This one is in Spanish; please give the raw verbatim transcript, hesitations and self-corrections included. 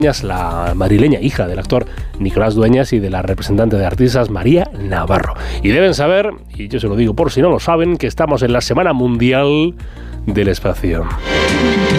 la madrileña, hija del actor Nicolás Dueñas y de la representante de artistas María Navarro. Y deben saber, y yo se lo digo por si no lo saben, que estamos en la Semana Mundial del Espacio.